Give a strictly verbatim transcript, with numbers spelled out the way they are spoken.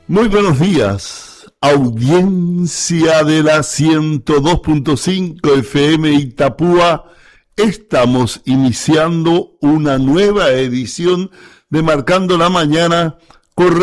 Muy buenos días, audiencia de la ciento dos punto cinco F M Itapúa. Estamos iniciando una nueva edición de Marcando la Mañana.